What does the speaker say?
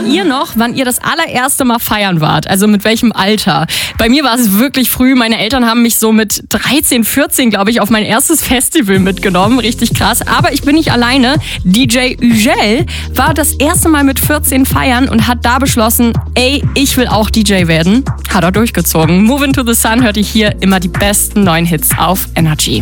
ihr noch, wann ihr das allererste Mal feiern wart? Also mit welchem Alter? Bei mir war es wirklich früh. Meine Eltern haben mich so mit 13, 14, glaube ich, auf mein erstes Festival mitgenommen. Richtig krass. Aber ich bin nicht alleine. DJ Ugel war das erste Mal mit 14 feiern und hat da beschlossen, ey, ich will auch DJ werden. Hat er durchgezogen. Move Into the Sun hört ihr hier immer die besten neuen Hits auf Energy.